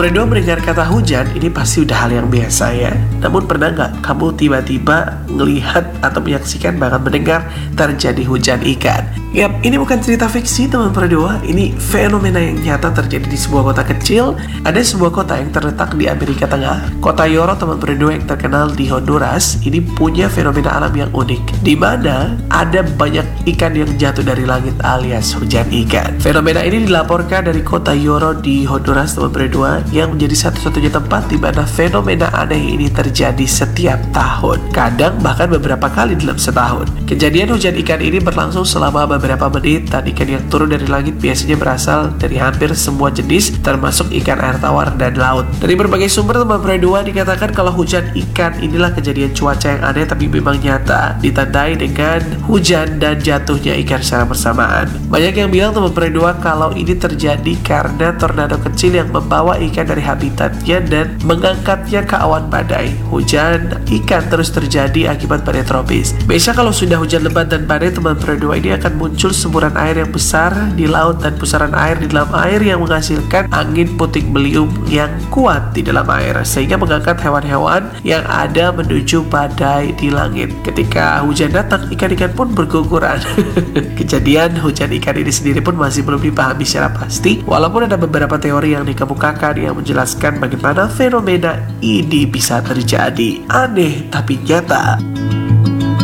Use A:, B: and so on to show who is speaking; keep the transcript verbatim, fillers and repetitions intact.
A: berdua mendengar kata hujan, ini pasti udah hal yang biasa ya. Namun pernah nggak kamu tiba-tiba ngelihat atau menyaksikan bahkan mendengar terjadi hujan ikan? Yap, ini bukan cerita fiksi teman berdua. Ini fenomena yang nyata terjadi di sebuah kota kecil. Ada sebuah kota yang terletak di Amerika Tengah. Kota Yoro teman berdua yang terkenal di Honduras ini punya fenomena alam yang unik, di mana ada banyak ikan yang jatuh dari langit alias hujan ikan. Fenomena ini dilaporkan dari kota Yoro di Honduras teman berdua, yang menjadi satu-satunya tempat di mana fenomena aneh ini terjadi setiap tahun. Kadang bahkan beberapa kali dalam setahun. Kejadian hujan ikan ini berlangsung selama beberapa menit, dan ikan yang turun dari langit biasanya berasal dari hampir semua jenis, termasuk ikan air tawar dan laut. Dari berbagai sumber teman berdua dikatakan kalau hujan ikan inilah kejadian cuaca yang aneh tapi memang nyata, ditandai dengan hujan dan jatuhnya ikan secara bersamaan. Banyak yang bilang teman berdua kalau ini terjadi karena tornado kecil yang membawa ikan dari habitatnya dan mengangkatnya ke awan badai. Hujan ikan terus terjadi akibat badai tropis. Biasa kalau sudah hujan lebat dan badai teman berdua, ini akan muncul semburan air yang besar di laut dan pusaran air di dalam air yang menghasilkan angin puting beliung yang kuat di dalam air, sehingga mengangkat hewan-hewan yang ada menuju badai di langit. Ketika hujan datang, ikan-ikan pun berguguran. Kejadian hujan ikan ini sendiri pun masih belum dipahami secara pasti, walaupun ada beberapa teori yang dikemukakan yang menjelaskan bagaimana fenomena ini bisa terjadi. Aneh tapi nyata.